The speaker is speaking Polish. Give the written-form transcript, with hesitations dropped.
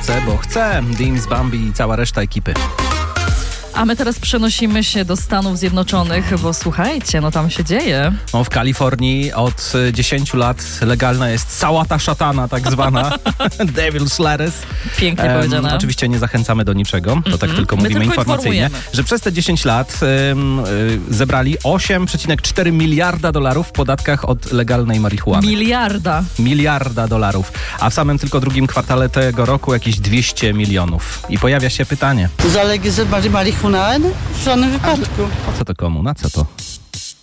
bo chce. Deans, Bambi i cała reszta ekipy. A my teraz przenosimy się do Stanów Zjednoczonych, bo słuchajcie, no tam się dzieje. No, w Kalifornii od 10 lat legalna jest sałata szatana, tak zwana. Devil's lettuce. Pięknie powiedziane. Oczywiście nie zachęcamy do niczego, to tak tylko My mówimy tylko informacyjnie, informujemy. że przez te 10 lat zebrali 8,4 miliarda dolarów w podatkach od legalnej marihuany. Miliarda dolarów. A w samym tylko drugim kwartale tego roku jakieś 200 milionów. I pojawia się pytanie. Zalegalizować marihuanę? W żadnym wypadku. Po co to komu? Na co to?